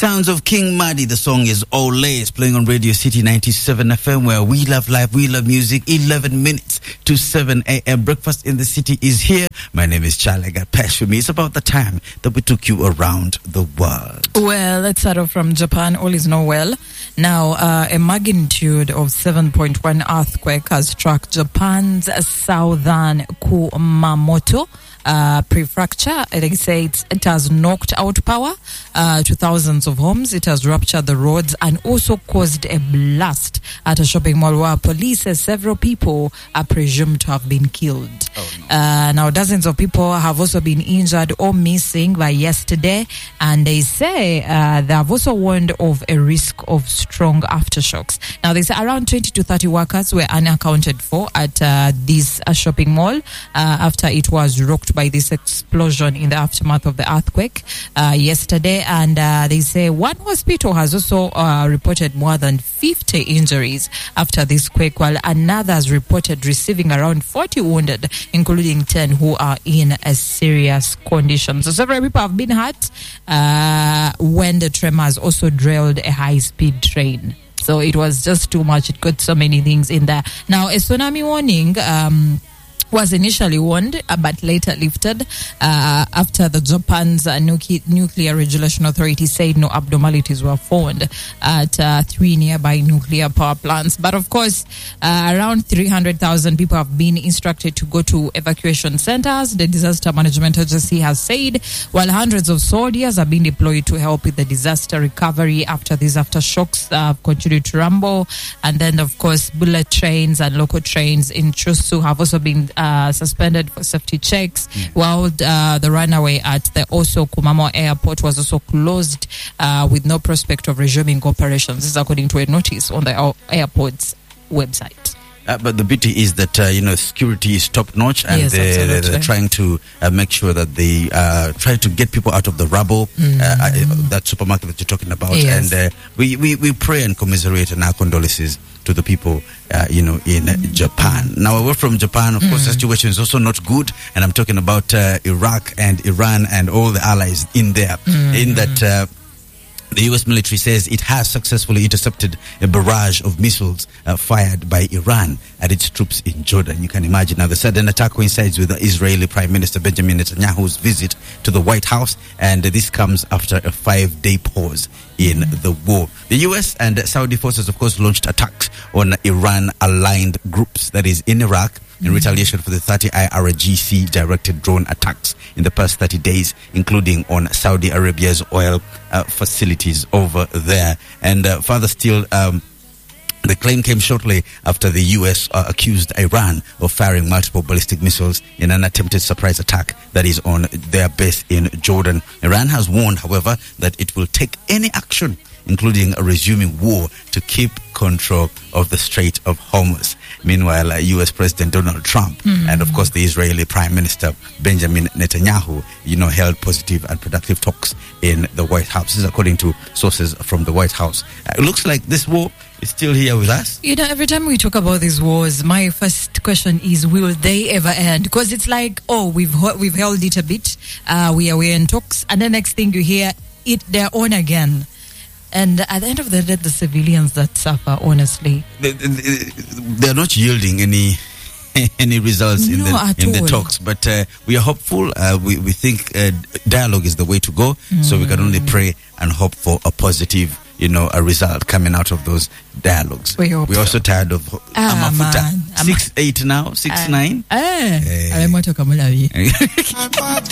Sounds of King Madi. The song is Ole. It's playing on Radio City 97 FM, where we love life, we love music. 11 minutes to 7 a.m. Breakfast in the City is here. My name is Charlie Gapesh. For me, it's about the time that we took you around the world. Well, let's start off from Japan. All is not well. Now, a magnitude of 7.1 earthquake has struck Japan's southern Kumamoto prefecture. They say it has knocked out power to thousands of homes. It has ruptured the roads and also caused a blast at a shopping mall where police say several people are presumed to have been killed. Now, dozens of people have also been injured or missing by yesterday, and they say they have also warned of a risk of strong aftershocks. Now, they say around 20 to 30 workers were unaccounted for at this shopping mall after it was rocked by this explosion in the aftermath of the earthquake yesterday. And they say one hospital has also reported more than 50 injuries after this quake, while another has reported receiving around 40 wounded, including 10 who are in a serious condition. So several people have been hurt when the tremors also derailed a high-speed train. So it was just too much. It got so many things in there. Now, a tsunami warning was initially warned but later lifted after the Japan's Nuclear Regulation Authority said no abnormalities were found at 3 nearby nuclear power plants. But of course, around 300,000 people have been instructed to go to evacuation centers, the Disaster Management Agency has said, while hundreds of soldiers are being deployed to help with the disaster recovery after these aftershocks continued to rumble. And then, of course, bullet trains and local trains in Chusu have also been suspended for safety checks, while the runway at the Oso Kumamo airport was also closed with no prospect of resuming operations. This is according to a notice on the airport's website. But the beauty is that, security is top-notch, and they're trying to make sure that they try to get people out of the rubble, that supermarket that you're talking about. Yes. And we pray and commiserate and our condolences to the people, in Japan. Now, away from Japan, of course, the situation is also not good, and I'm talking about Iraq and Iran and all the allies in there, in that the U.S. military says it has successfully intercepted a barrage of missiles fired by Iran at its troops in Jordan. You can imagine. Now, the sudden attack coincides with the Israeli Prime Minister Benjamin Netanyahu's visit to the White House, and this comes after a 5-day pause in the war. The U.S. and Saudi forces, of course, launched attacks on Iran-aligned groups, that is, in Iraq, in retaliation for the 30 IRGC-directed drone attacks in the past 30 days, including on Saudi Arabia's oil facilities over there. And further still, the claim came shortly after the U.S. accused Iran of firing multiple ballistic missiles in an attempted surprise attack that is on their base in Jordan. Iran has warned, however, that it will take any action, including resuming war, to keep control of the Strait of Hormuz. Meanwhile, U.S. President Donald Trump and, of course, the Israeli Prime Minister Benjamin Netanyahu, held positive and productive talks in the White House. This is according to sources from the White House. It looks like this war is still here with us. Every time we talk about these wars, my first question is, will they ever end? Because it's like, we've held it a bit. We are in talks, and the next thing you hear, they're on again. And at the end of the day, the civilians that suffer, honestly. They're not yielding any results in the talks. But we are hopeful. We think dialogue is the way to go. So we can only pray and hope for a positive, a result coming out of those dialogues. We're also tired of Amafuta. 6-8 now, 6-9.